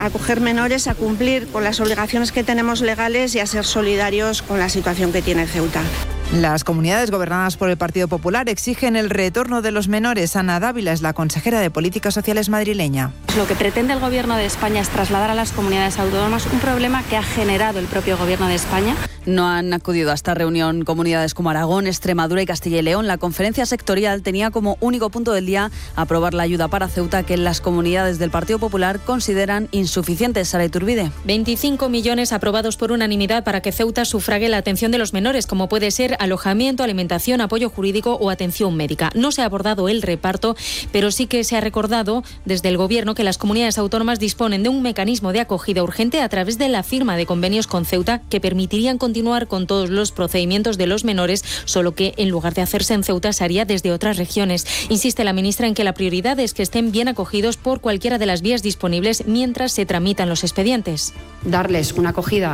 acoger menores, a cumplir con las obligaciones que tenemos legales y a ser solidarios con la situación que tiene Ceuta. Las comunidades gobernadas por el Partido Popular exigen el retorno de los menores. Ana Dávila es la consejera de Políticas Sociales madrileña. Lo que pretende el Gobierno de España es trasladar a las comunidades autónomas un problema que ha generado el propio Gobierno de España. No han acudido a esta reunión comunidades como Aragón, Extremadura y Castilla y León. La conferencia sectorial tenía como único punto del día aprobar la ayuda para Ceuta, que las comunidades del Partido Popular consideran insuficiente. Sara Iturbide. 25 millones aprobados por unanimidad para que Ceuta sufrague la atención de los menores, como puede ser alojamiento, alimentación, apoyo jurídico o atención médica. No se ha abordado el reparto, pero sí que se ha recordado desde el Gobierno que las comunidades autónomas disponen de un mecanismo de acogida urgente a través de la firma de convenios con Ceuta que permitirían continuar con todos los procedimientos de los menores, solo que en lugar de hacerse en Ceuta se haría desde otras regiones. Insiste la ministra en que la prioridad es que estén bien acogidos por cualquiera de las vías disponibles mientras se tramitan los expedientes. Darles una acogida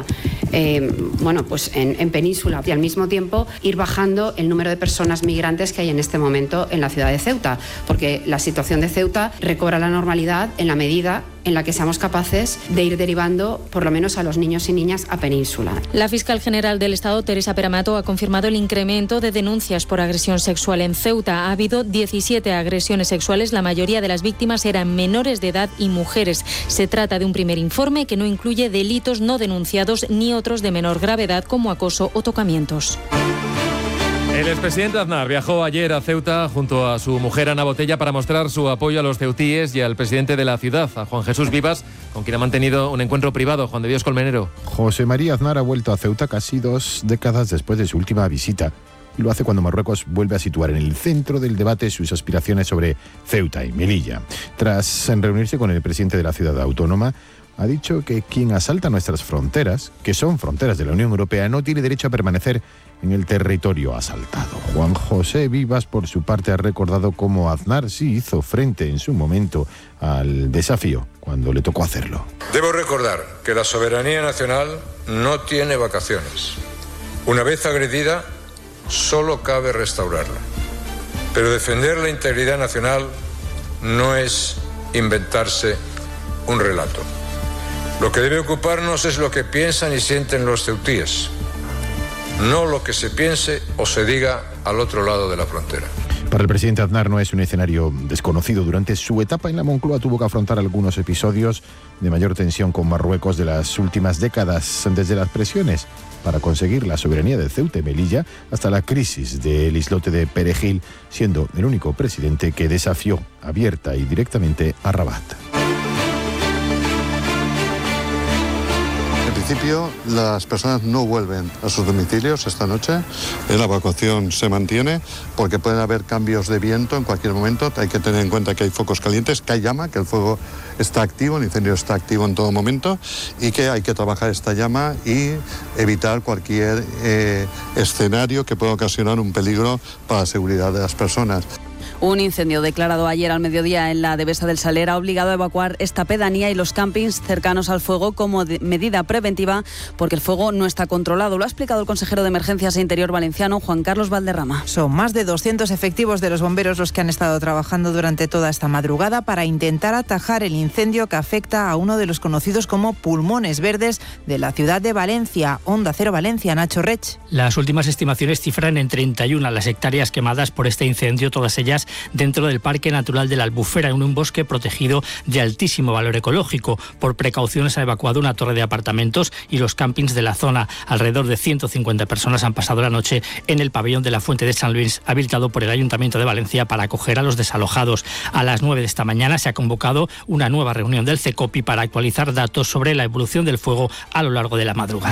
en península y al mismo tiempo ir bajando el número de personas migrantes que hay en este momento en la ciudad de Ceuta, porque la situación de Ceuta recobra la normalidad en la medida en la que seamos capaces de ir derivando por lo menos a los niños y niñas a península. La fiscal general del Estado, Teresa Peramato, ha confirmado el incremento de denuncias por agresión sexual en Ceuta. Ha habido 17 agresiones sexuales, la mayoría de las víctimas eran menores de edad y mujeres. Se trata de un primer informe que no incluye delitos no denunciados ni otros de menor gravedad como acoso o tocamientos. El expresidente Aznar viajó ayer a Ceuta junto a su mujer Ana Botella para mostrar su apoyo a los ceutíes y al presidente de la ciudad, a Juan Jesús Vivas, con quien ha mantenido un encuentro privado. Juan de Dios Colmenero. José María Aznar ha vuelto a Ceuta casi 2 décadas después de su última visita. Y lo hace cuando Marruecos vuelve a situar en el centro del debate sus aspiraciones sobre Ceuta y Melilla. Tras reunirse con el presidente de la ciudad autónoma, ha dicho que quien asalta nuestras fronteras, que son fronteras de la Unión Europea, no tiene derecho a permanecer en el territorio asaltado. Juan José Vivas, por su parte, ha recordado cómo Aznar sí hizo frente en su momento al desafío cuando le tocó hacerlo. Debo recordar que la soberanía nacional no tiene vacaciones. Una vez agredida, solo cabe restaurarla. Pero defender la integridad nacional no es inventarse un relato. Lo que debe ocuparnos es lo que piensan y sienten los ceutíes, no lo que se piense o se diga al otro lado de la frontera. Para el presidente Aznar no es un escenario desconocido. Durante su etapa en la Moncloa tuvo que afrontar algunos episodios de mayor tensión con Marruecos de las últimas décadas, desde las presiones para conseguir la soberanía de Ceuta y Melilla hasta la crisis del islote de Perejil, siendo el único presidente que desafió abierta y directamente a Rabat. En principio, las personas no vuelven a sus domicilios esta noche. La evacuación se mantiene porque pueden haber cambios de viento en cualquier momento. Hay que tener en cuenta que hay focos calientes, que hay llama, que el fuego está activo, el incendio está activo en todo momento y que hay que trabajar esta llama y evitar cualquier escenario que pueda ocasionar un peligro para la seguridad de las personas. Un incendio declarado ayer al mediodía en la Devesa del Saler ha obligado a evacuar esta pedanía y los campings cercanos al fuego como medida preventiva porque el fuego no está controlado. Lo ha explicado el consejero de Emergencias e Interior valenciano, Juan Carlos Valderrama. Son más de 200 efectivos de los bomberos los que han estado trabajando durante toda esta madrugada para intentar atajar el incendio que afecta a uno de los conocidos como pulmones verdes de la ciudad de Valencia. Onda Cero Valencia, Nacho Rech. Las últimas estimaciones cifran en 31 las hectáreas quemadas por este incendio, todas ellas dentro del Parque Natural de la Albufera, en un bosque protegido de altísimo valor ecológico. Por precaución se ha evacuado una torre de apartamentos y los campings de la zona. Alrededor de 150 personas han pasado la noche en el pabellón de la Fuente de San Luis, habilitado por el Ayuntamiento de Valencia para acoger a los desalojados. A las 9 de esta mañana se ha convocado una nueva reunión del CECOPI para actualizar datos sobre la evolución del fuego a lo largo de la madrugada.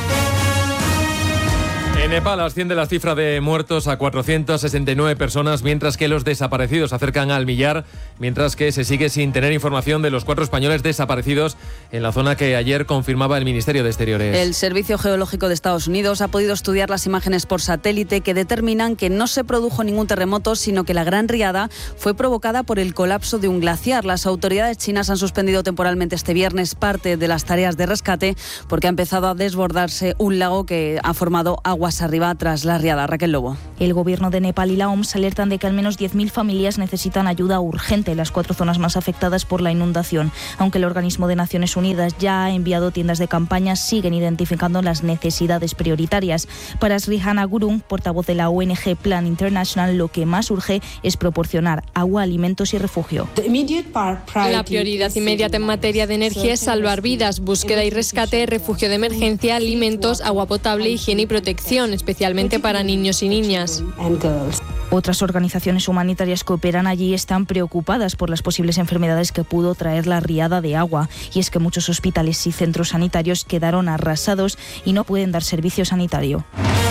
En Nepal asciende la cifra de muertos a 469 personas, mientras que los desaparecidos se acercan al millar, mientras que se sigue sin tener información de los 4 españoles desaparecidos en la zona que ayer confirmaba el Ministerio de Exteriores. El Servicio Geológico de Estados Unidos ha podido estudiar las imágenes por satélite que determinan que no se produjo ningún terremoto, sino que la gran riada fue provocada por el colapso de un glaciar. Las autoridades chinas han suspendido temporalmente este viernes parte de las tareas de rescate porque ha empezado a desbordarse un lago que ha formado aguas aguas arriba tras la riada. Raquel Lobo. El gobierno de Nepal y la OMS alertan de que al menos 10.000 familias necesitan ayuda urgente en las 4 zonas más afectadas por la inundación. Aunque el organismo de Naciones Unidas ya ha enviado tiendas de campaña, siguen identificando las necesidades prioritarias. Para Srihana Gurung, portavoz de la ONG Plan International, lo que más urge es proporcionar agua, alimentos y refugio. La prioridad inmediata en materia de energía es salvar vidas, búsqueda y rescate, refugio de emergencia, alimentos, agua potable, higiene y protección, especialmente para niños y niñas. Otras organizaciones humanitarias que operan allí están preocupadas por las posibles enfermedades que pudo traer la riada de agua. Y es que muchos hospitales y centros sanitarios quedaron arrasados y no pueden dar servicio sanitario.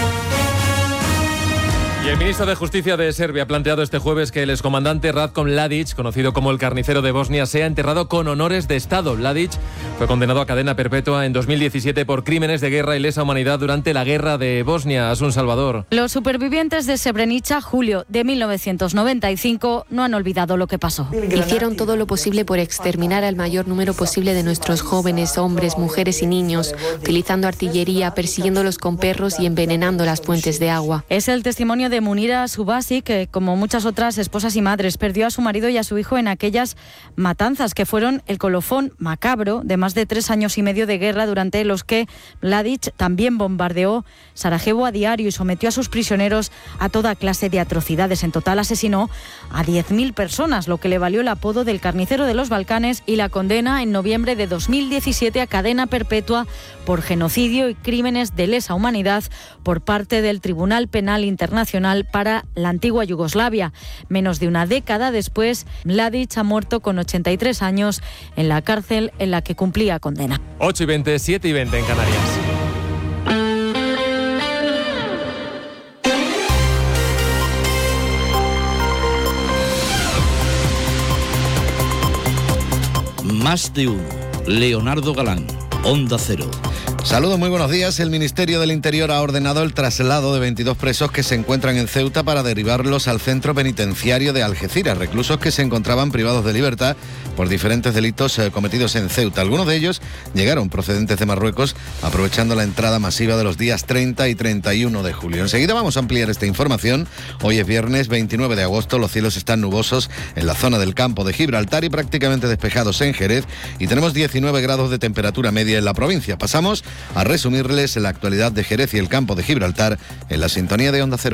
Y el ministro de Justicia de Serbia ha planteado este jueves que el excomandante Ratko Mladic, conocido como el carnicero de Bosnia, sea enterrado con honores de Estado. Mladic fue condenado a cadena perpetua en 2017 por crímenes de guerra y lesa humanidad durante la guerra de Bosnia. Asun Salvador. Los supervivientes de Srebrenica, julio de 1995, no han olvidado lo que pasó. Hicieron todo lo posible por exterminar al mayor número posible de nuestros jóvenes, hombres, mujeres y niños, utilizando artillería, persiguiéndolos con perros y envenenando las fuentes de agua. Es el testimonio de Munira Subasi, que como muchas otras esposas y madres perdió a su marido y a su hijo en aquellas matanzas que fueron el colofón macabro de más de 3 años y medio de guerra, durante los que Mladic también bombardeó Sarajevo a diario y sometió a sus prisioneros a toda clase de atrocidades. En total asesinó a 10.000 personas, lo que le valió el apodo del carnicero de los Balcanes y la condena en noviembre de 2017 a cadena perpetua por genocidio y crímenes de lesa humanidad por parte del Tribunal Penal Internacional para la antigua Yugoslavia. Menos de una década después, Mladic ha muerto con 83 años en la cárcel en la que cumplía condena. 8:20, 7:20 en Canarias. Más de uno. Leonardo Galán, Onda Cero. Saludos, muy buenos días. El Ministerio del Interior ha ordenado el traslado de 22 presos que se encuentran en Ceuta para derivarlos al centro penitenciario de Algeciras, reclusos que se encontraban privados de libertad por diferentes delitos cometidos en Ceuta. Algunos de ellos llegaron procedentes de Marruecos, aprovechando la entrada masiva de los días 30 y 31 de julio. Enseguida vamos a ampliar esta información. Hoy es viernes 29 de agosto, los cielos están nubosos en la zona del campo de Gibraltar y prácticamente despejados en Jerez, y tenemos 19 grados de temperatura media en la provincia. Pasamos a resumirles la actualidad de Jerez y el campo de Gibraltar en la sintonía de Onda Cero.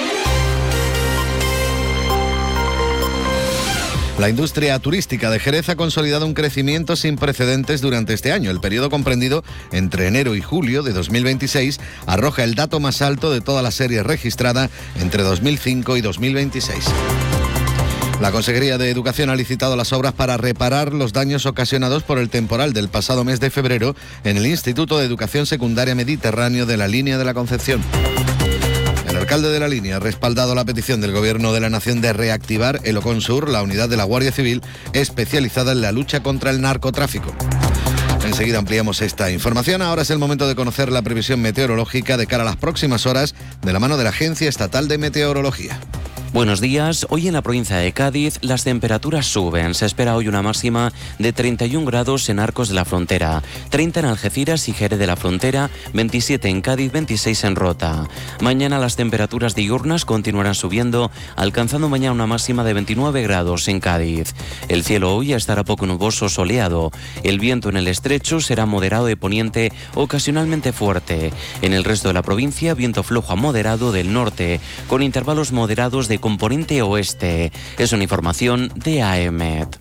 La industria turística de Jerez ha consolidado un crecimiento sin precedentes durante este año. El periodo comprendido entre enero y julio de 2026 arroja el dato más alto de toda la serie registrada entre 2005 y 2026. La Consejería de Educación ha licitado las obras para reparar los daños ocasionados por el temporal del pasado mes de febrero en el Instituto de Educación Secundaria Mediterráneo de la Línea de la Concepción. El alcalde de la Línea ha respaldado la petición del Gobierno de la Nación de reactivar el Oconsur, la unidad de la Guardia Civil especializada en la lucha contra el narcotráfico. Enseguida ampliamos esta información. Ahora es el momento de conocer la previsión meteorológica de cara a las próximas horas de la mano de la Agencia Estatal de Meteorología. Buenos días. Hoy en la provincia de Cádiz las temperaturas suben. Se espera hoy una máxima de 31 grados en Arcos de la Frontera, 30 en Algeciras y Jerez de la Frontera, 27 en Cádiz, 26 en Rota. Mañana las temperaturas diurnas continuarán subiendo, alcanzando mañana una máxima de 29 grados en Cádiz. El cielo hoy estará poco nuboso, soleado. El viento en el estrecho será moderado de poniente, ocasionalmente fuerte. En el resto de la provincia, viento flojo a moderado del norte, con intervalos moderados de componente oeste. Es una información de AEMET.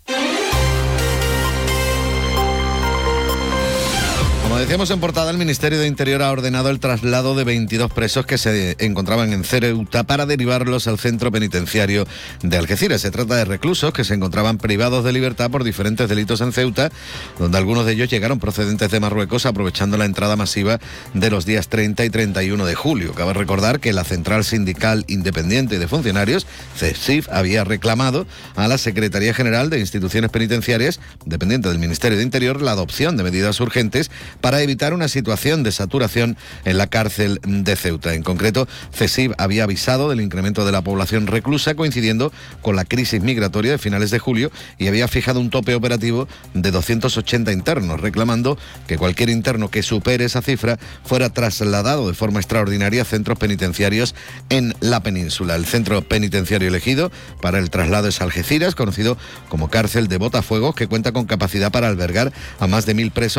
Como decíamos en portada, el Ministerio de Interior ha ordenado el traslado de 22 presos que se encontraban en Ceuta para derivarlos al centro penitenciario de Algeciras. Se trata de reclusos que se encontraban privados de libertad por diferentes delitos en Ceuta, donde algunos de ellos llegaron procedentes de Marruecos aprovechando la entrada masiva de los días 30 y 31 de julio. Cabe recordar que la Central Sindical Independiente de Funcionarios, CESIF, había reclamado a la Secretaría General de Instituciones Penitenciarias, dependiente del Ministerio de Interior, la adopción de medidas urgentes para para evitar una situación de saturación en la cárcel de Ceuta. En concreto, CESIF había avisado del incremento de la población reclusa coincidiendo con la crisis migratoria de finales de julio y había fijado un tope operativo de 280 internos, reclamando que cualquier interno que supere esa cifra fuera trasladado de forma extraordinaria a centros penitenciarios en la península. El centro penitenciario elegido para el traslado es Algeciras, conocido como cárcel de Botafuegos, que cuenta con capacidad para albergar a más de 1.000 presos